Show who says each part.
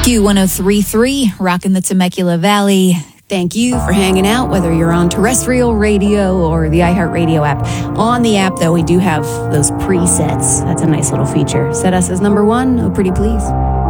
Speaker 1: Q1033, rocking the Temecula Valley. Thank you for hanging out, whether you're on terrestrial radio or the iHeartRadio app. On the app, though, we do have those presets. That's a nice little feature. Set us as number one. Oh, pretty please.